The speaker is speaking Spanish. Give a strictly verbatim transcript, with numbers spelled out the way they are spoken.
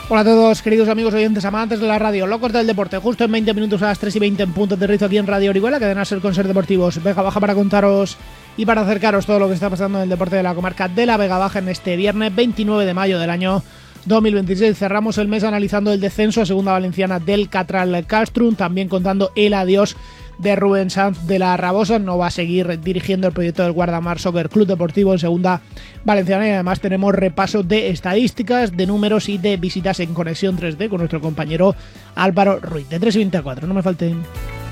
Hola a todos, queridos amigos oyentes amantes de la radio, locos del deporte. Justo en veinte minutos a las tres y veinte en punto de Rizo aquí en Radio Orihuela, cadena Ser con Ser Deportivos Vega Baja, para contaros y para acercaros todo lo que está pasando en el deporte de la comarca de la Vega Baja en este viernes veintinueve de mayo del año dos mil veintiséis. Cerramos el mes analizando el descenso a segunda valenciana del Catral Castrum, también contando el adiós de Rubén Sanz de la Rabosa. No va a seguir dirigiendo el proyecto del Guardamar Soccer Club Deportivo en segunda valenciana, y además tenemos repaso de estadísticas, de números y de visitas en Conexión tres D con nuestro compañero Álvaro Ruiz, de tres y veinte a cuatro, no me falten.